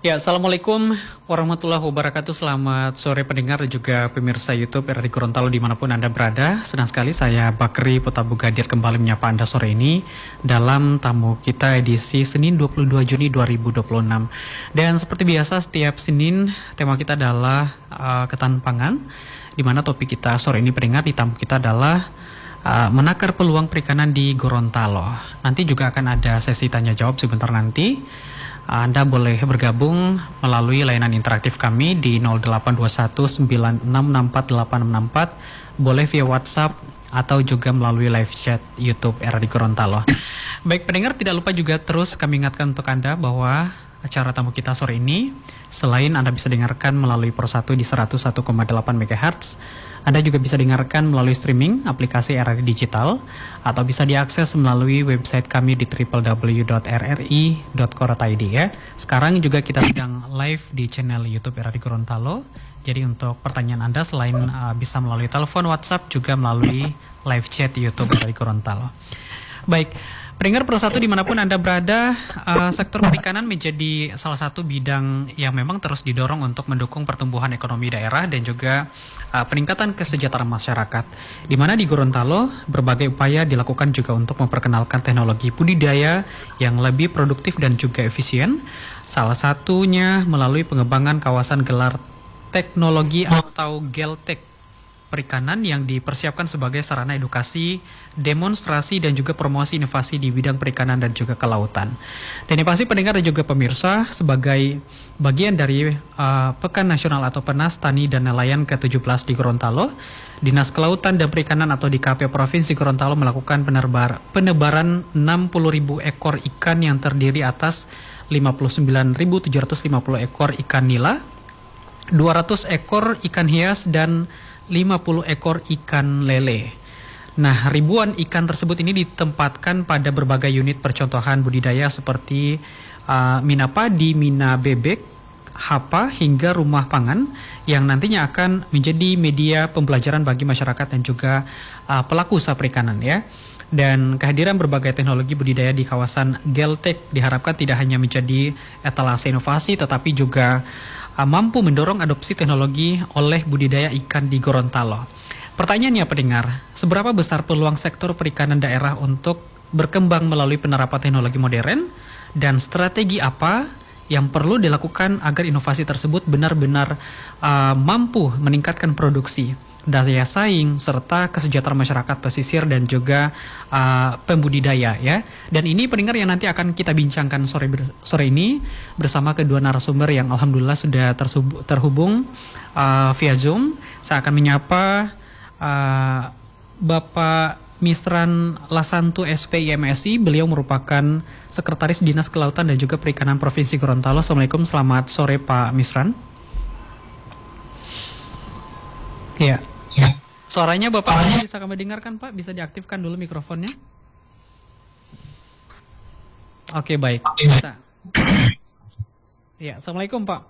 Ya, Assalamualaikum warahmatullahi wabarakatuh. Selamat sore pendengar dan juga pemirsa YouTube RRI Gorontalo dimanapun Anda berada. Senang sekali saya Bakri Putabu Gadir kembali menyapa Anda sore ini dalam tamu kita edisi Senin 22 Juni 2026. Dan seperti biasa setiap Senin tema kita adalah ketahanan pangan, di mana topik kita sore ini pendengar di tamu kita adalah menakar peluang perikanan di Gorontalo. Nanti juga akan ada sesi tanya jawab sebentar nanti. Anda boleh bergabung melalui layanan interaktif kami di 082196648664, boleh via WhatsApp atau juga melalui live chat YouTube RRI Gorontalo. Baik pendengar, tidak lupa juga terus kami ingatkan untuk Anda bahwa acara tamu kita sore ini, selain Anda bisa dengarkan melalui Pro 1 di 101,8 MHz, Anda juga bisa dengarkan melalui streaming aplikasi RRI Digital atau bisa diakses melalui website kami di www.rri.co.id ya. Sekarang juga kita sedang live di channel YouTube RRI Gorontalo. Jadi untuk pertanyaan Anda selain bisa melalui telepon, WhatsApp, juga melalui live chat YouTube RRI Gorontalo. Baik, pendengar Pro 1 dimanapun Anda berada, sektor perikanan menjadi salah satu bidang yang memang terus didorong untuk mendukung pertumbuhan ekonomi daerah dan juga peningkatan kesejahteraan masyarakat. Di mana di Gorontalo berbagai upaya dilakukan juga untuk memperkenalkan teknologi budidaya yang lebih produktif dan juga efisien. Salah satunya melalui pengembangan kawasan gelar teknologi atau Geltek perikanan yang dipersiapkan sebagai sarana edukasi, demonstrasi, dan juga promosi inovasi di bidang perikanan dan juga kelautan. Dan yang pasti pendengar dan juga pemirsa, sebagai bagian dari Pekan Nasional atau Penas Tani dan Nelayan ke-17 di Gorontalo, Dinas Kelautan dan Perikanan atau DKP Provinsi Gorontalo melakukan penebaran 60.000 ekor ikan yang terdiri atas 59.750 ekor ikan nila, 200 ekor ikan hias, dan 50 ekor ikan lele. Nah, ribuan ikan tersebut ini ditempatkan pada berbagai unit percontohan budidaya seperti mina padi, mina bebek, hapa, hingga rumah pangan yang nantinya akan menjadi media pembelajaran bagi masyarakat dan juga pelaku usaha perikanan ya. Dan kehadiran berbagai teknologi budidaya di kawasan Geltek diharapkan tidak hanya menjadi etalase inovasi tetapi juga mampu mendorong adopsi teknologi oleh budidaya ikan di Gorontalo. Pertanyaannya pendengar, seberapa besar peluang sektor perikanan daerah untuk berkembang melalui penerapan teknologi modern dan strategi apa yang perlu dilakukan agar inovasi tersebut benar-benar mampu meningkatkan produksi, daya saing, serta kesejahteraan masyarakat pesisir dan juga pembudidaya ya. Dan ini pendengar yang nanti akan kita bincangkan sore ini bersama kedua narasumber yang alhamdulillah sudah terhubung via Zoom. Saya akan menyapa Bapak Misran Lasantu SPIMSI. Beliau merupakan Sekretaris Dinas Kelautan dan juga Perikanan Provinsi Gorontalo. Assalamualaikum, selamat sore Pak Misran. Ya. Suaranya Bapak bisa kami dengarkan Pak? Bisa diaktifkan dulu mikrofonnya. Oke, baik. Bisa. Ya, Assalamualaikum Pak.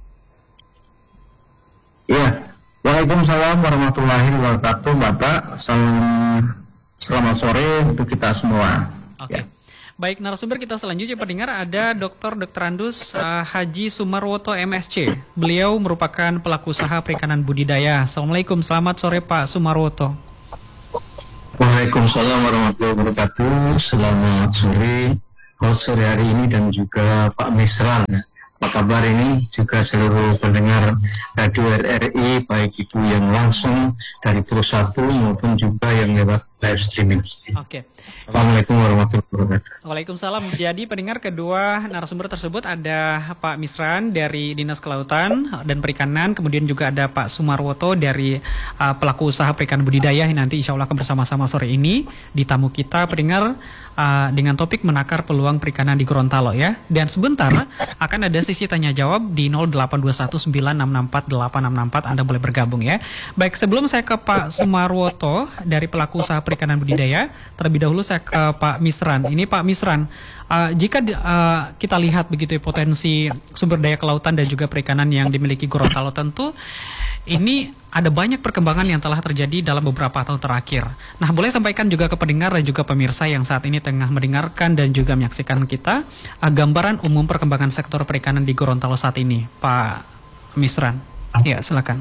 Ya, Waalaikumsalam warahmatullahi wabarakatuh Bapak. Selamat sore untuk kita semua. Oke. Ya. Baik, narasumber kita selanjutnya pendengar ada Dr. Andos Haji Sumarwoto MSc. Beliau merupakan pelaku usaha perikanan budidaya. Assalamualaikum, selamat sore Pak Sumarwoto. Waalaikumsalam warahmatullahi wabarakatuh. Selamat sore hari ini dan juga Pak Misran. Apa kabar ini juga seluruh pendengar Radio RRI, baik itu yang langsung dari Pro 1 maupun juga yang lewat live streaming. Oke. Assalamualaikum warahmatullahi wabarakatuh. Waalaikumsalam. Jadi pendengar, kedua narasumber tersebut ada Pak Misran dari Dinas Kelautan dan Perikanan, kemudian juga ada Pak Sumarwoto dari pelaku usaha perikanan budidaya yang nanti insya Allah akan bersama-sama sore ini di tamu kita pendengar dengan topik menakar peluang perikanan di Gorontalo ya. Dan sebentar akan ada sesi tanya jawab di 082196648664. Anda boleh bergabung ya. Baik, sebelum saya ke Pak Sumarwoto dari pelaku usaha perikanan budidaya, terlebih dahulu saya ke Pak Misran. Ini Pak Misran, jika kita lihat begitu ya, potensi sumber daya kelautan dan juga perikanan yang dimiliki Gorontalo, tentu ini ada banyak perkembangan yang telah terjadi dalam beberapa tahun terakhir. Nah, boleh sampaikan juga ke pendengar dan juga pemirsa yang saat ini tengah mendengarkan dan juga menyaksikan kita, gambaran umum perkembangan sektor perikanan di Gorontalo saat ini, Pak Misran. Ya, silakan.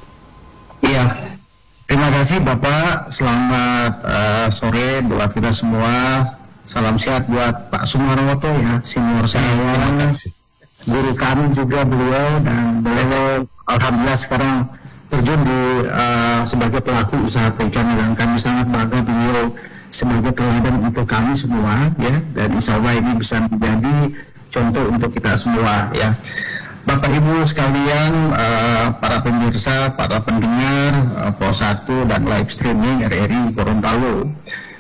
Iya, terima kasih Bapak. Selamat sore buat kita semua. Salam sehat buat Pak Sumarwoto ya, senior saya, guru kami juga beliau, dan beliau alhamdulillah sekarang terjun di sebagai pelaku usaha perikanan, dan kami sangat bangga beliau sebagai teladan untuk kami semua ya, dan insya Allah ini bisa menjadi contoh untuk kita semua ya. Bapak Ibu sekalian, para pemirsa, para pendengar Pos 1 dan live streaming RRI Gorontalo,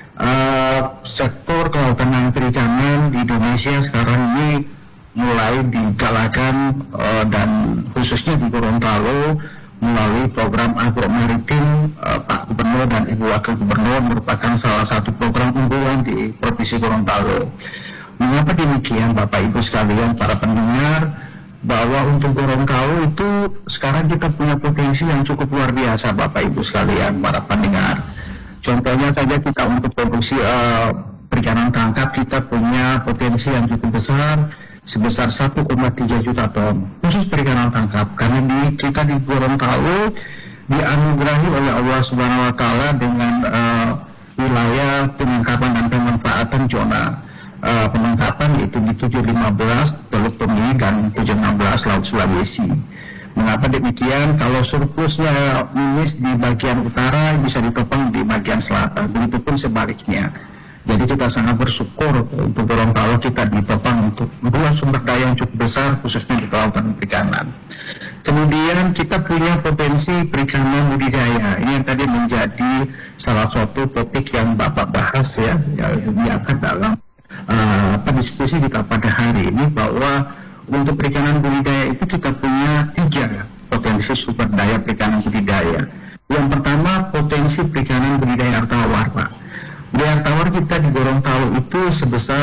sektor kelautan dan perikanan di Indonesia sekarang ini mulai digalakan dan khususnya di Gorontalo melalui program agromaritim. Pak Gubernur dan Ibu Wakil Gubernur merupakan salah satu program unggulan di Provinsi Gorontalo. Mengapa demikian Bapak Ibu sekalian, para pendengar, bahwa untuk Gorontalo itu sekarang kita punya potensi yang cukup luar biasa Bapak Ibu sekalian, para pendengar. Contohnya saja kita untuk produksi perikanan tangkap kita punya potensi yang cukup besar sebesar 1,3 juta ton khusus perikanan tangkap, karena kita di Gorontalo dianugerahi oleh Allah Subhanahu wa Ta'ala dengan wilayah penangkapan dan pemanfaatan zona penangkapan, yaitu di 715 Teluk Tomini dan 716 Laut Sulawesi. Mengapa demikian? Kalau surplusnya minus di bagian utara bisa ditopang di bagian selatan, begitupun sebaliknya. Jadi kita sangat bersyukur untuk Gorontalo kita ditopang untuk dua sumber daya yang cukup besar khususnya di kelautan perikanan. Kemudian kita punya potensi perikanan budidaya. Ini yang tadi menjadi salah satu topik yang Bapak bahas ya, yang diangkat dalam diskusi kita pada hari ini, bahwa untuk perikanan budidaya itu kita punya 3 potensi sumber daya perikanan budidaya. Yang pertama, potensi perikanan budidaya air tawar, Pak. Di air tawar kita di Gorontalo itu sebesar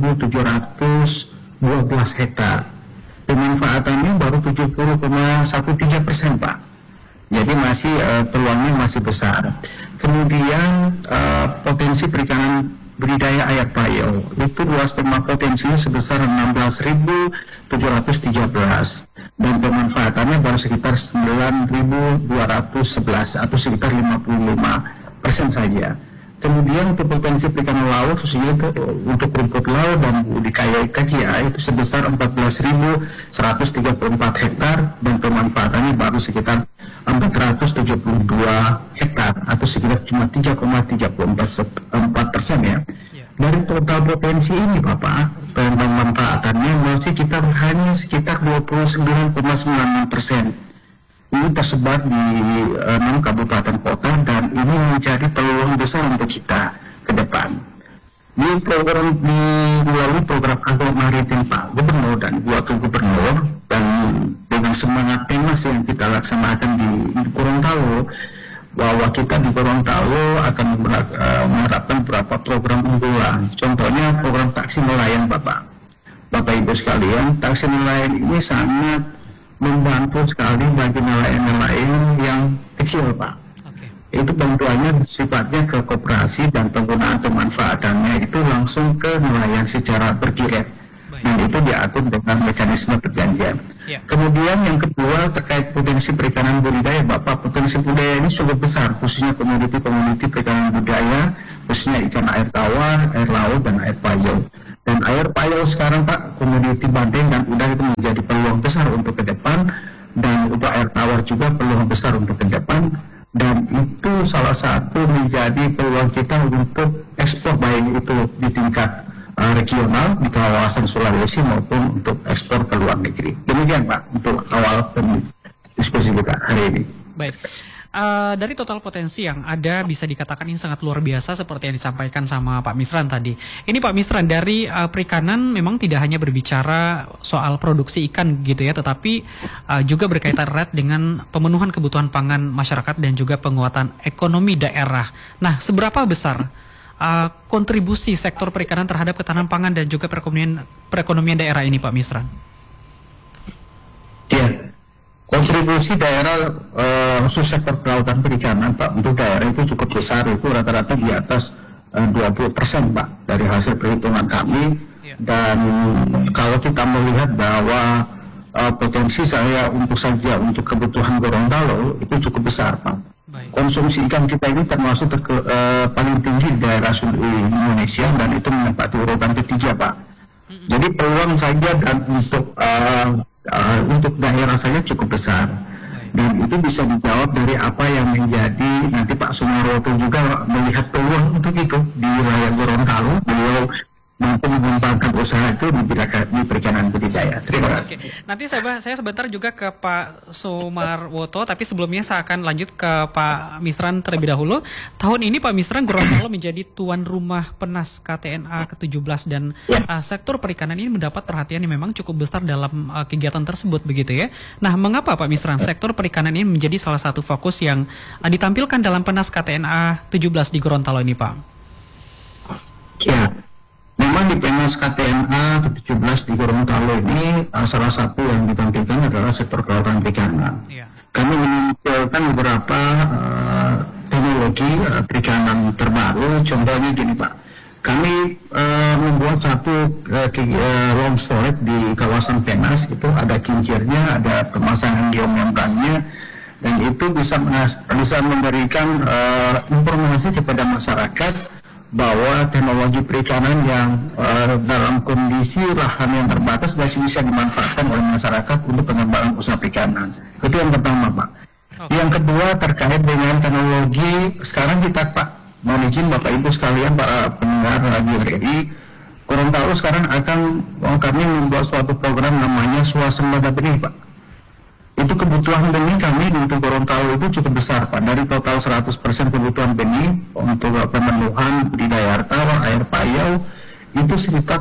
1.712 hektar. Pemanfaatannya baru 70,13%, Pak. Jadi masih peluangnya masih besar. Kemudian potensi perikanan budidaya air payau itu luas potensinya sebesar 16.713 dan pemanfaatannya baru sekitar 9.211 atau sekitar 55% saja. Kemudian untuk potensi perikanan laut khususnya untuk rumput laut dan budidaya kajia itu sebesar 14.134 hektar dan pemanfaatannya baru sekitar 472 hektar atau sekitar cuma 3,34% ya. Dari total potensi ini Bapak, pemanfaatannya masih kita hanya sekitar 29,96%. Ini tersebar di 6 kabupaten kota dan ini menjadi peluang besar untuk kita ke depan. Melalui program agromaritim Pak Gubernur dan Ibu Wakil Gubernur, dan dengan semangat temas yang kita laksanakan di Gorontalo, bahwa kita di Gorontalo akan menerapkan beberapa program unggulan. Contohnya program taksi nelayan Bapak Ibu sekalian. Taksi nelayan ini sangat membantu sekali bagi nelayan-nelayan yang kecil Pak. Itu bantuannya sifatnya ke koperasi dan penggunaan pemanfaatannya itu langsung ke nelayan secara bergiret. Dan itu diatur dengan mekanisme perjanjian. Kemudian yang kedua terkait potensi perikanan budidaya Bapak, potensi budaya ini cukup besar khususnya komoditi-komoditi perikanan budaya, khususnya ikan air tawar, air laut, dan air payau. Dan air payau sekarang Pak, komoditi bandeng dan udang itu menjadi peluang besar untuk ke depan, dan untuk air tawar juga peluang besar untuk ke depan, dan itu salah satu menjadi peluang kita untuk ekspor, baik itu di tingkat regional di kawasan Sulawesi maupun untuk ekspor ke luar negeri. Demikian Pak untuk awal diskusi kita hari ini. Baik. Dari total potensi yang ada bisa dikatakan ini sangat luar biasa seperti yang disampaikan sama Pak Misran tadi. Ini Pak Misran, dari perikanan memang tidak hanya berbicara soal produksi ikan gitu ya, tetapi juga berkaitan erat dengan pemenuhan kebutuhan pangan masyarakat dan juga penguatan ekonomi daerah. Nah, seberapa besar kontribusi sektor perikanan terhadap ketahanan pangan dan juga perekonomian daerah ini Pak Misran? Ya, kontribusi daerah khusus sektor kelautan perikanan Pak untuk daerah itu cukup besar, itu rata-rata di atas 20% Pak dari hasil perhitungan kami. Dan kalau kita melihat bahwa potensi saya untuk kebutuhan Gorontalo itu cukup besar Pak. Konsumsi ikan kita ini termasuk paling tinggi di daerah Indonesia dan itu menempati urutan ketiga Pak. Jadi peluang saja dan untuk daerah saya cukup besar. Dan itu bisa dijawab dari apa yang menjadi nanti Pak Sumarwoto juga melihat peluang untuk itu di wilayah Gorontalo. Beliau mampu mengembangkan usaha itu di perikanan budidaya. Terima kasih. Oke. Nanti saya sebentar juga ke Pak Sumarwoto, tapi sebelumnya saya akan lanjut ke Pak Misran terlebih dahulu. Tahun ini Pak Misran, Gorontalo menjadi tuan rumah PENAS KTNA ke-17 dan sektor perikanan ini mendapat perhatian yang memang cukup besar dalam kegiatan tersebut begitu ya. Nah, mengapa Pak Misran sektor perikanan ini menjadi salah satu fokus yang ditampilkan dalam PENAS KTNA 17 di Gorontalo ini Pak? Ya. Memang di PENAS KTNA ke-17 di Gorontalo ini salah satu yang ditampilkan adalah sektor kelautan perikanan. Kami menampilkan beberapa teknologi perikanan terbaru. Contohnya gini Pak, kami membuat satu long storage di kawasan PENAS, itu ada kincirnya, ada pemasangan geomembrannya, dan itu bisa memberikan informasi kepada masyarakat bahwa teknologi perikanan yang dalam kondisi lahan yang terbatas masih bisa dimanfaatkan oleh masyarakat untuk pengembangan usaha perikanan. Itu yang pertama Pak. Yang kedua terkait dengan teknologi, sekarang kita Pak, mohon izin Bapak Ibu sekalian para pendengar Radio RRI, Gorontalo sekarang kami membuat suatu program namanya Swasembada Benih Pak. Itu kebutuhan benih kami untuk Gorontalo itu cukup besar Pak. Dari total 100% kebutuhan benih untuk pemenuhan budidaya air tawar, air payau, itu sekitar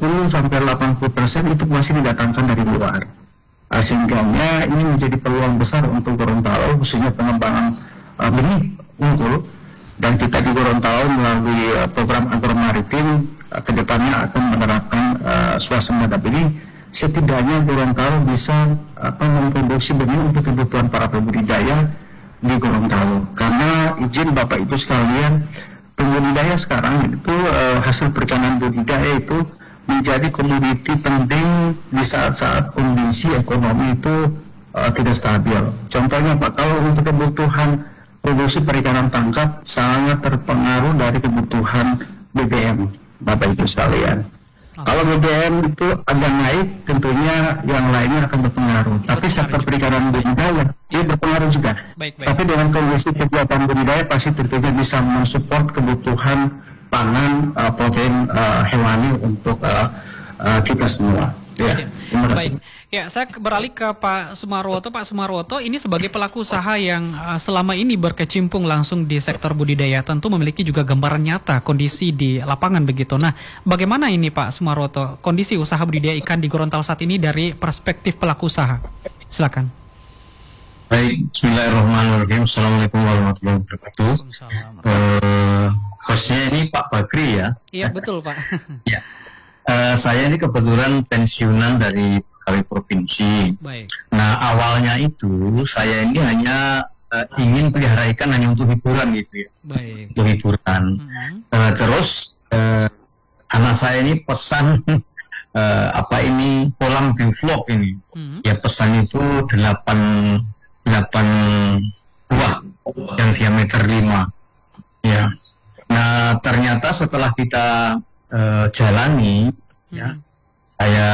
70-80% itu masih didatangkan dari luar. Sehingga ini menjadi peluang besar untuk Gorontalo, khususnya pengembangan benih unggul. Dan kita di Gorontalo melalui program agromaritim kedepannya akan menerapkan swasembada benih. Setidaknya Gorontalo bisa memproduksi benih untuk kebutuhan para pembudidaya di Gorontalo. Karena izin Bapak Ibu sekalian, pembudidaya sekarang itu hasil perikanan budidaya itu menjadi komoditi penting di saat-saat kondisi ekonomi itu tidak stabil. Contohnya Pak, kalau untuk kebutuhan produksi perikanan tangkap sangat terpengaruh dari kebutuhan BBM, Bapak Ibu sekalian. Kalau BBM itu agak naik, tentunya yang lainnya akan berpengaruh. Tapi sektor perikanan budidaya itu berpengaruh juga. Tapi dengan kondisi kegiatan budidaya pasti tentunya bisa mensupport kebutuhan pangan protein hewani untuk kita semua. Ya, terima kasih. Ya, saya beralih ke Pak Sumarwoto. Pak Sumarwoto, ini sebagai pelaku usaha yang selama ini berkecimpung langsung di sektor budidaya, tentu memiliki juga gambaran nyata kondisi di lapangan begitu. Nah, bagaimana ini Pak Sumarwoto, kondisi usaha budidaya ikan di Gorontalo saat ini dari perspektif pelaku usaha? Silakan. Baik, Bismillahirrahmanirrahim. Assalamualaikum warahmatullahi wabarakatuh. Hostnya ini Pak Bakri ya? Iya, betul Pak. Ya. Saya ini kebetulan pensiunan dari pegawai provinsi. Baik. Nah awalnya itu saya ini hanya ingin pelihara ikan hanya untuk hiburan gitu ya. Baik. Untuk hiburan. Terus anak saya ini pesan kolam vlog ini. Ya pesan itu 8 buah yang diameter 5. Ya. Nah ternyata setelah kita jalani, ya, saya